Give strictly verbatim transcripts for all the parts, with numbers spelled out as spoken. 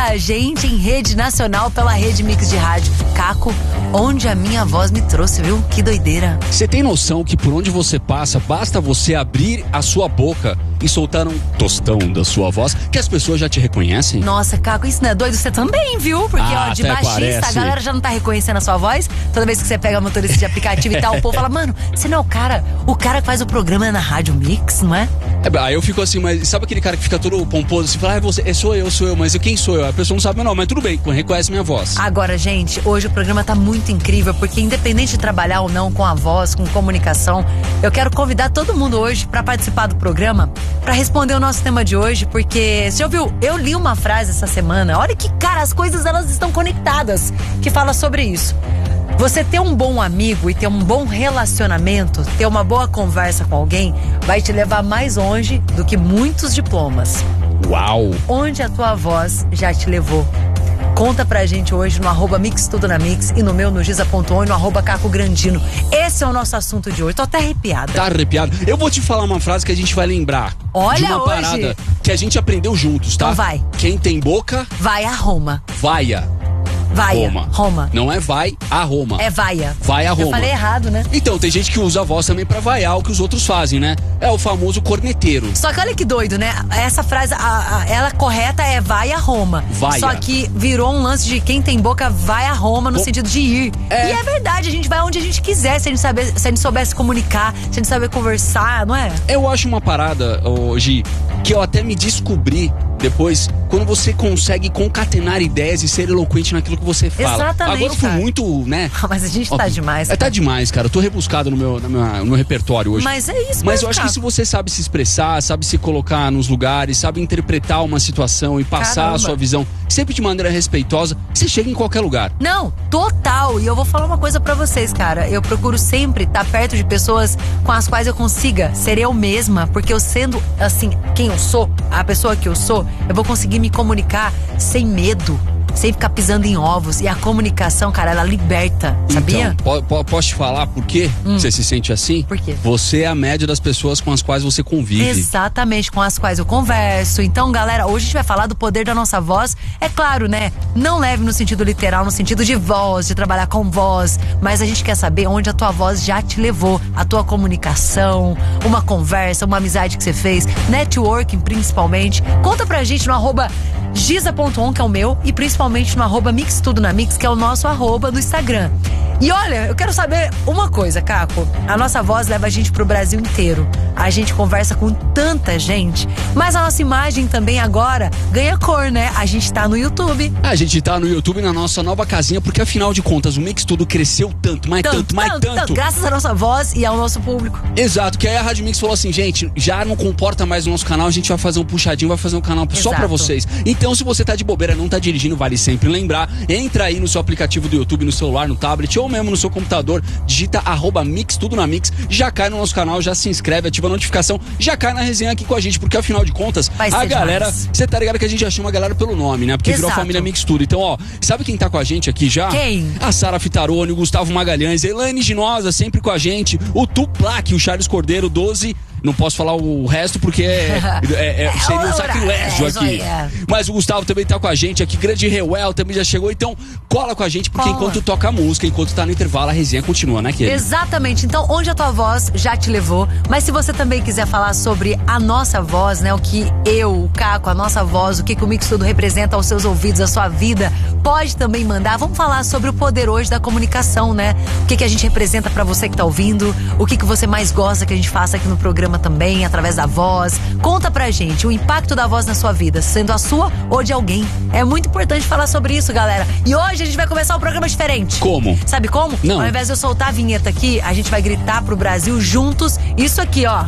a gente em rede nacional pela Rede Mix de Rádio. Caco, onde a minha voz me trouxe, viu? Que doideira. Você tem noção que por onde você passa, basta você abrir a sua boca e soltar um tostão da sua voz, que as pessoas já te reconhecem? Nossa, Caco, isso não é doido? Você também, viu? Porque, ah, ó, de até baixista, parece. a galera já não tá reconhecendo a sua voz. Toda vez que você pega motorista de aplicativo e tal, o povo fala, mano, você não é o cara, o cara que faz o programa na Rádio Mix, não é? É, aí eu fico assim, mas sabe aquele cara que fica todo pomposo, assim, fala, ah, você, é, sou eu, sou eu, mas eu, quem sou eu? A pessoa não sabe meu nome, mas tudo bem, reconhece minha voz. Agora, gente, hoje o programa tá muito incrível, porque independente de trabalhar ou não com a voz, com comunicação, eu quero convidar todo mundo hoje pra participar do programa, pra responder o nosso tema de hoje, porque, você já ouviu? Eu li uma frase essa semana, olha que, cara, as coisas elas estão conectadas, que fala sobre isso. Você ter um bom amigo e ter um bom relacionamento, ter uma boa conversa com alguém, vai te levar mais longe do que muitos diplomas. Uau! Onde a tua voz já te levou? Conta pra gente hoje no arroba Mix Tudo na Mix e no meu, no giza ponto on e no arroba Caco Grandino. Esse é o nosso assunto de hoje. Tô até arrepiada. Tá arrepiado? Eu vou te falar uma frase que a gente vai lembrar. Olha de uma hoje. parada que a gente aprendeu juntos, tá? Então vai. Quem tem boca, vai a Roma. vaia. Vaia. Roma. Roma. Não é vai a Roma. É vaia. Vai a Roma. Eu falei errado, né? Então, tem gente que usa a voz também pra vaiar o que os outros fazem, né? É o famoso corneteiro. Só que olha que doido, né? Essa frase, a, a, ela correta é vai a Roma. Vaia. Só que virou um lance de quem tem boca vai a Roma no Bom, sentido de ir. é. E é verdade, a gente vai onde a gente quiser, se a gente, saber, se a gente souber se comunicar, se a gente saber conversar, não é? Eu acho uma parada, hoje, que eu até me descobri depois, quando você consegue concatenar ideias e ser eloquente naquilo que você fala. Exatamente, Agora eu fui cara. muito, né? Mas a gente tá Ó, demais. É, tá demais, cara. Eu tô rebuscado no meu, no meu, no meu repertório hoje. Mas é isso, Mas mesmo, eu acho cara. que se você sabe se expressar, sabe se colocar nos lugares, sabe interpretar uma situação e passar Caramba. a sua visão, sempre de maneira respeitosa, você chega em qualquer lugar. Não, total. E eu vou falar uma coisa pra vocês, cara. Eu procuro sempre estar perto de pessoas com as quais eu consiga ser eu mesma, porque eu sendo, assim, quem eu sou, a pessoa que eu sou, eu vou conseguir me comunicar sem medo, sem ficar pisando em ovos. E a comunicação, cara, ela liberta, sabia? Então, po- po- posso te falar por quê Hum. você se sente assim? Por quê? Você é a média das pessoas com as quais você convive. Exatamente, com as quais eu converso. Então, galera, hoje a gente vai falar do poder da nossa voz. É claro, né? Não leve no sentido literal, no sentido de voz, de trabalhar com voz. Mas a gente quer saber onde a tua voz já te levou. A tua comunicação, uma conversa, uma amizade que você fez, networking principalmente. Conta pra gente no arroba giza ponto on, que é o meu, e principalmente no arroba Mix Tudo na Mix, que é o nosso arroba do Instagram. E olha, eu quero saber uma coisa, Caco. A nossa voz leva a gente pro Brasil inteiro. A gente conversa com tanta gente, mas a nossa imagem também agora ganha cor, né? A gente tá no YouTube. A gente tá no YouTube na nossa nova casinha, porque afinal de contas o Mix Tudo cresceu tanto, mas tanto, mas tanto. Graças à nossa voz e ao nosso público. Exato, que aí a Rádio Mix falou assim, gente, já não comporta mais o nosso canal, a gente vai fazer um puxadinho, vai fazer um canal só Exato. pra vocês. Então, se você tá de bobeira, não tá dirigindo, vale sempre lembrar, entra aí no seu aplicativo do YouTube, no celular, no tablet ou mesmo no seu computador, digita arroba Mix Tudo na Mix, já cai no nosso canal, já se inscreve, ativa a notificação, já cai na resenha aqui com a gente, porque afinal de contas, Vai a ser galera, demais. você tá ligado que a gente já chama a galera pelo nome, né? Porque virou a Exato. família Mix Tudo. Então, ó, sabe quem tá com a gente aqui já? Quem? A Sara Fitaroni, o Gustavo Magalhães, a Elaine Ginosa, sempre com a gente, o Tuplac, o Charles Cordeiro, doze. Não posso falar o resto porque é, é- é- seria um sacrilégio É, isso aqui. aí, é. Mas o Gustavo também tá com a gente aqui, Grande Reuel também já chegou. Então cola com a gente, porque Cola. enquanto toca a música, enquanto tá no intervalo, a resenha continua, né, Kelly? Exatamente. Então, onde a tua voz já te levou. Mas se você também quiser falar sobre a nossa voz, né? O que eu, o Caco, a nossa voz, o que, que o Mix Tudo representa aos seus ouvidos, a sua vida, pode também mandar. Vamos falar sobre o poder hoje da comunicação, né? O que, que a gente representa pra você que tá ouvindo, o que, que você mais gosta que a gente faça aqui no programa também, através da voz. Conta pra gente o impacto da voz na sua vida, sendo a sua ou de alguém. É muito importante falar sobre isso, galera. E hoje a gente vai começar um programa diferente. Como? Sabe como? Não. Ao invés de eu soltar a vinheta aqui, a gente vai gritar pro Brasil juntos. Isso aqui, ó.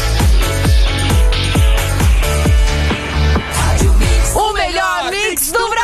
O melhor mix do